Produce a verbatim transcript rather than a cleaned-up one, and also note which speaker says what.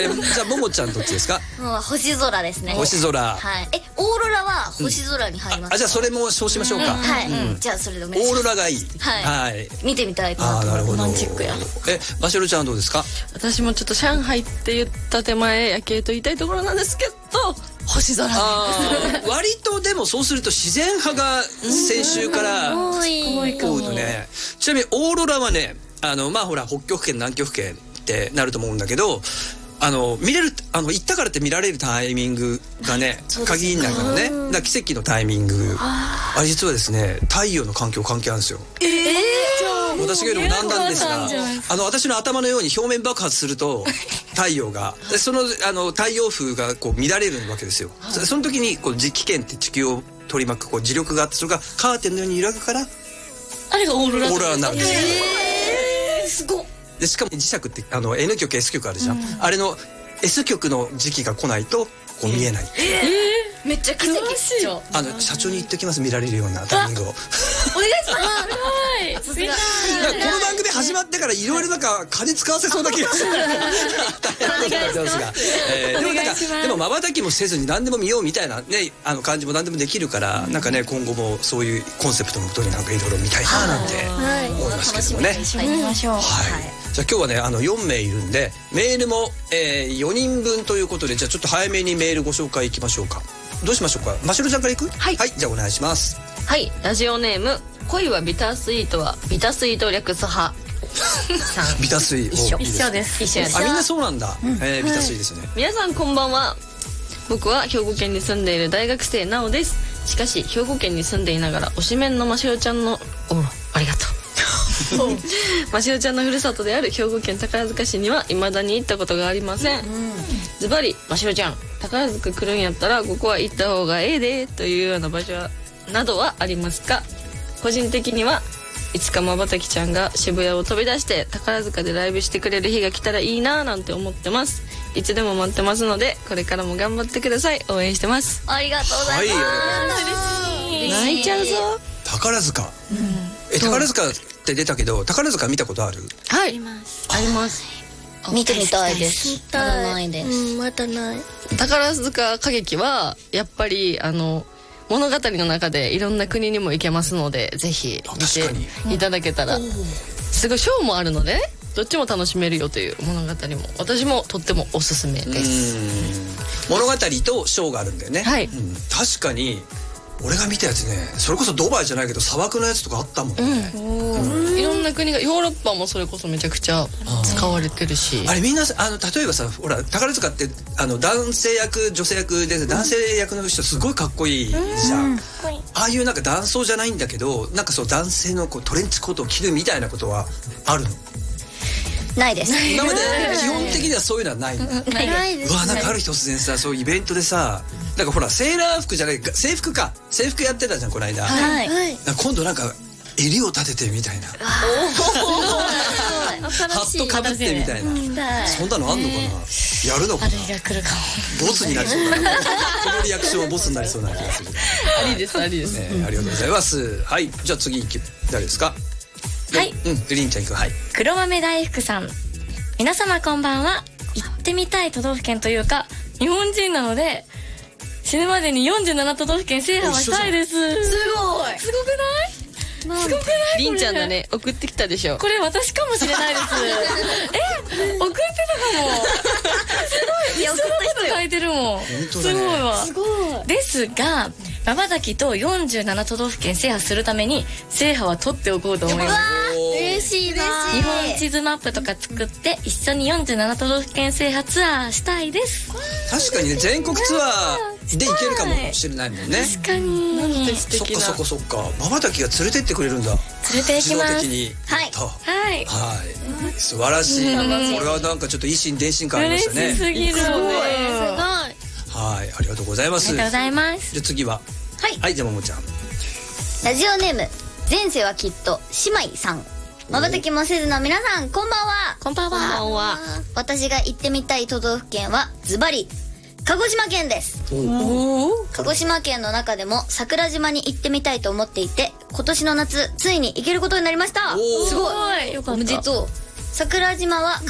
Speaker 1: えじゃあももちゃんどっちですか？
Speaker 2: もう星空ですね。
Speaker 1: 星空。
Speaker 2: はい。えオーロラは星空に入りますか？
Speaker 1: あじゃあそれもそうしましょうか。
Speaker 2: はい。じゃあそれでお願いします。
Speaker 1: オーロラがいい。
Speaker 2: はい。見てみたいな。
Speaker 1: あなるほど。
Speaker 2: ロマンチックや。
Speaker 1: えましろちゃんどうですか？
Speaker 3: 私もちょっと上海って言った手前夜景と言いたいところなんですけど星空。
Speaker 1: 割とでもそうすると自然派が先週から
Speaker 2: 多い
Speaker 1: 多いとね。ちなみにオーロラはねあのまあほら北極圏南極圏ってなると思うんだけど。あの見れるあの行ったからって見られるタイミングがね限りないからね。だから奇跡のタイミングあれ実はですね太陽の環境関係あるんですよ。ええー、私が言うのもなんなんですがあの私の頭のように表面爆発すると太陽がそのあの太陽風がこう乱れるわけですよ。その時にこう磁気圏って地球を取り巻くこう磁力があってそれがカーテンのように揺らぐから
Speaker 3: あれがオーロラ
Speaker 1: オーロラになるんですよ。
Speaker 2: えー、すごっ。
Speaker 1: でしかも磁石ってあの N 極 S 極あるじゃん、うん、あれの S 極の時期が来ないとこう見えない。
Speaker 2: えー、めっちゃ奇跡っすよ。
Speaker 1: あの社長に言っておきます見られるようなタイミングをお願い
Speaker 2: します。すごい。
Speaker 1: この番組始まってからいろいろなんか金使わせそうな気がする。大変なことになってますが、えー、でもなんかでも瞬きもせずに何でも見ようみたいなねあの感じも何でもできるから、うん、なんかね今後もそういうコンセプトのもとになんかいろいろ見たいななんて思いますけどもね。
Speaker 2: はい、ましょう。
Speaker 1: はい。じゃあ今日はねあのよんめいいるんでメールも、えー、よにんぶんということでじゃあちょっと早めにメールご紹介いきましょうか。どうしましょうか。ましろちゃんからいく？
Speaker 3: はい、
Speaker 1: はい、じゃあお願いします。
Speaker 3: はい、ラジオネーム恋はビタースイートはビタースイート略す派さん。
Speaker 1: ビタースイート
Speaker 2: 一緒です。
Speaker 3: 一緒です。
Speaker 1: あみんなそうなんだ、うん、えー、ビタースイートですね、はい、
Speaker 3: 皆さんこんばんは。僕は兵庫県に住んでいる大学生なおです。しかし兵庫県に住んでいながら推しメンのましろちゃんのおありがとうましろちゃんのふるさとである兵庫県宝塚市には未だに行ったことがありません。ズバリましろちゃん宝塚来るんやったらここは行った方がええでというような場所などはありますか？個人的にはいつかまばたきちゃんが渋谷を飛び出して宝塚でライブしてくれる日が来たらいいななんて思ってます。いつでも待ってますのでこれからも頑張ってください。応援してます。
Speaker 2: ありがとうございます、
Speaker 3: はい、泣いちゃうぞ。
Speaker 1: 宝塚、うん、え宝塚って出たけど宝塚見たことある？
Speaker 3: はい、ありますあります。
Speaker 2: 見てみたいです。まだないです、
Speaker 3: うん、まだない。宝塚歌劇はやっぱりあの物語の中でいろんな国にも行けますのでぜひ見ていただけたら、すごいショーもあるので、ね、どっちも楽しめるよという物語も私もとってもおすすめです。
Speaker 1: 物語とショーがあるんだよね。
Speaker 3: はい、
Speaker 1: うん、確かに俺が見たやつねそれこそドバイじゃないけど砂漠のやつとかあったもんね、
Speaker 3: うんうん、いろんな国がヨーロッパもそれこそめちゃくちゃ使われてるし、
Speaker 1: あれみんなあの例えばさほら宝塚ってあの男性役女性役で男性役の人すごいかっこいいじゃん、うん、ああいうなんか男装じゃないんだけどなんかそう男性のこうトレンチコートを着るみたいなことはあるの？
Speaker 2: ないです。
Speaker 1: 今まで基本的にはそういうのはないんだ。
Speaker 2: ないです。
Speaker 1: うわなんかある日突然さそういうイベントでさなんかほらセーラー服じゃない制服か制服やってたじゃんこの間。
Speaker 2: はい。
Speaker 1: 今度なんか襟を立ててみたいな。ハットかぶってみたいな。そんなのあんのかな。やるのかな。ボスになりそうだな。このリアクションはボスになりそうな気がする。
Speaker 3: ありですありです。
Speaker 1: ありがとうございます。はいじゃあ次誰ですか。
Speaker 2: はい、
Speaker 1: うん、りんちゃんいく。はい。
Speaker 2: 黒豆大福さん、皆様こんばんは。行ってみたい都道府県というか日本人なので死ぬまでによんじゅうなな都道府県制覇はしたいです。すごい。すごくない？すごくない？
Speaker 3: りんちゃんだね送ってきたでしょ。
Speaker 2: これ私かもしれないです。え、送ってたかも。すごい。いや送った人書いてるもん。すごいわ。すごい。ですが。まばたきとよんじゅうなな都道府県制覇するために制覇は取っておこうと思います。
Speaker 4: 嬉しいな。
Speaker 2: 日本地図マップとか作って一緒によんじゅうなな都道府県制覇ツアーしたいです。
Speaker 1: 確かにね全国ツアーで行けるかもしれないもんね。
Speaker 2: 確かに。なんて
Speaker 1: 素敵な。そっかそっかそっか。まばたきが連れてってくれるんだ。
Speaker 2: 連れて行きます。
Speaker 1: 自動的に。
Speaker 2: はい。はい
Speaker 1: はい。素晴らしい。これはなんかちょっと一心伝心感ありましたね。
Speaker 2: 嬉しすぎる。すごい。
Speaker 1: はい、ありがとうございます。
Speaker 2: ありがとうございます。
Speaker 1: じゃあ次は。
Speaker 2: はい。
Speaker 1: はい、じゃあももちゃん。
Speaker 2: ラジオネーム前世はきっと姉妹さん。まばたきもせずの皆さんこんばんは。
Speaker 3: こんばんは。
Speaker 2: 私が行ってみたい都道府県はズバリ鹿児島県です。鹿児島県の中でも桜島に行ってみたいと思っていて、今年の夏ついに行けることになりました。すごい。よかった。おめでとう。桜島は